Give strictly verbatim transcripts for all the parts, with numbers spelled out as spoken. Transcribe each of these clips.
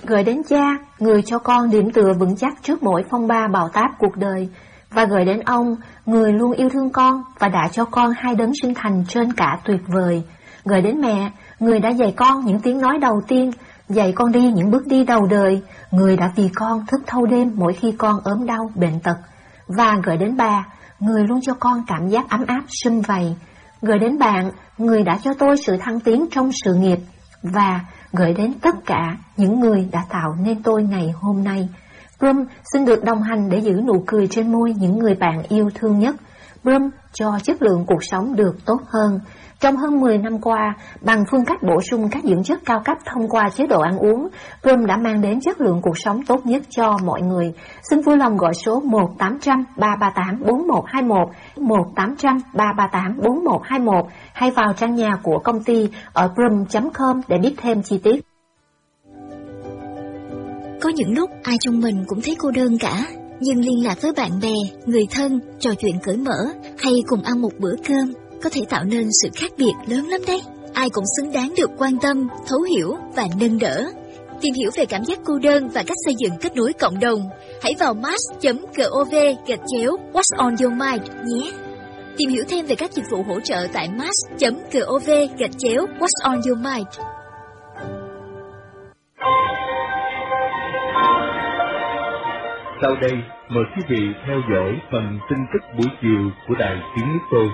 Gửi đến cha, người cho con điểm tựa vững chắc trước mỗi phong ba bão táp cuộc đời. Và gửi đến ông, người luôn yêu thương con và đã cho con hai đấng sinh thành trên cả tuyệt vời. Gửi đến mẹ, người đã dạy con những tiếng nói đầu tiên, dạy con đi những bước đi đầu đời, người đã vì con thức thâu đêm mỗi khi con ốm đau, bệnh tật. Và gửi đến bà, người luôn cho con cảm giác ấm áp sum vầy. Gửi đến bạn, người đã cho tôi sự thăng tiến trong sự nghiệp. Và gửi đến tất cả những người đã tạo nên tôi ngày hôm nay. Brum xin được đồng hành để giữ nụ cười trên môi những người bạn yêu thương nhất. Brum cho chất lượng cuộc sống được tốt hơn. Trong hơn mười năm qua, bằng phương cách bổ sung các dưỡng chất cao cấp thông qua chế độ ăn uống, Brum đã mang đến chất lượng cuộc sống tốt nhất cho mọi người. Xin vui lòng gọi số một tám trăm ba ba tám bốn một hai một, một tám trăm ba ba tám bốn một hai một hay vào trang nhà của công ty ở brum chấm com để biết thêm chi tiết. Có những lúc ai trong mình cũng thấy cô đơn cả, nhưng liên lạc với bạn bè, người thân, trò chuyện cởi mở hay cùng ăn một bữa cơm có thể tạo nên sự khác biệt lớn lắm đấy. Ai cũng xứng đáng được quan tâm, thấu hiểu và nâng đỡ. Tìm hiểu về cảm giác cô đơn và cách xây dựng kết nối cộng đồng, hãy vào mass chấm gov gạch chéo What's on your mind nhé. Tìm hiểu thêm về các dịch vụ hỗ trợ tại mass chấm gov gạch chéo What's on your mind. Sau đây, mời quý vị theo dõi phần tin tức buổi chiều của Đài Tiếng Nước Tôi.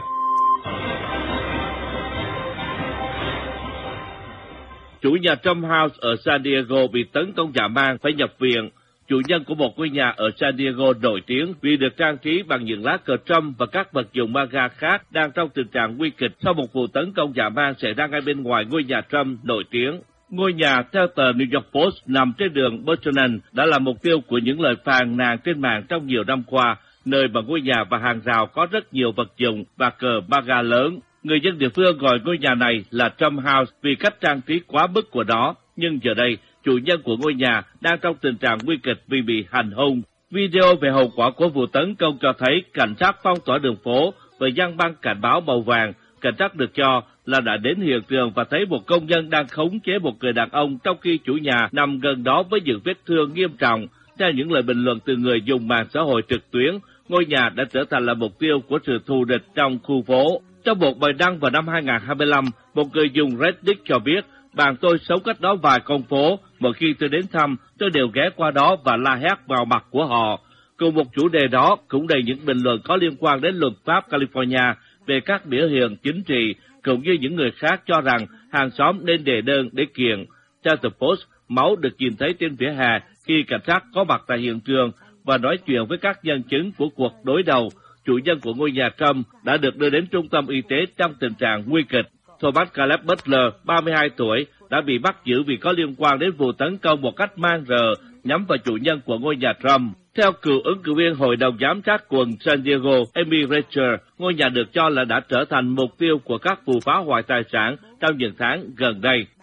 Chủ nhà Trump House ở San Diego bị tấn công dã man phải nhập viện. Chủ nhân của một ngôi nhà ở San Diego nổi tiếng vì được trang trí bằng những lá cờ Trump và các vật dụng MAGA khác đang trong tình trạng nguy kịch sau một vụ tấn công dã man xảy ra ngay bên ngoài ngôi nhà Trump nổi tiếng. Ngôi nhà, theo tờ New York Post, nằm trên đường Buchanan đã là mục tiêu của những lời phàn nàn trên mạng trong nhiều năm qua, nơi mà ngôi nhà và hàng rào có rất nhiều vật dụng và cờ MAGA lớn. Người dân địa phương gọi ngôi nhà này là Trump House vì cách trang trí quá mức của nó, nhưng giờ đây, chủ nhân của ngôi nhà đang trong tình trạng nguy kịch vì bị hành hung. Video về hậu quả của vụ tấn công cho thấy cảnh sát phong tỏa đường phố với giăng băng cảnh báo màu vàng. Cảnh sát được cho là đã đến hiện trường và thấy một công nhân đang khống chế một người đàn ông trong khi chủ nhà nằm gần đó với những vết thương nghiêm trọng. Theo những lời bình luận từ người dùng mạng xã hội trực tuyến, ngôi nhà đã trở thành là mục tiêu của sự thù địch trong khu phố. Trong một bài đăng vào năm hai nghìn không trăm hai mươi lăm, một người dùng Reddit cho biết, bạn tôi sống cách đó vài con phố, mỗi khi tôi đến thăm, tôi đều ghé qua đó và la hét vào mặt của họ. Cùng một chủ đề đó cũng đầy những bình luận có liên quan đến luật pháp California về các biểu hiện chính trị, cũng như những người khác cho rằng hàng xóm nên đề đơn để kiện. Theo tờ Post, máu được nhìn thấy trên vỉa hè khi cảnh sát có mặt tại hiện trường và nói chuyện với các nhân chứng của cuộc đối đầu. Chủ nhân của ngôi nhà Trump đã được đưa đến trung tâm y tế trong tình trạng nguy kịch. Thomas Caleb Butler, ba mươi hai tuổi, đã bị bắt giữ vì có liên quan đến vụ tấn công một cách man rợ nhắm vào chủ nhân của ngôi nhà Trump. Theo cựu ứng cử viên Hội đồng Giám sát quận San Diego, Amy Ratcher, ngôi nhà được cho là đã trở thành mục tiêu của các vụ phá hoại tài sản trong những tháng gần đây.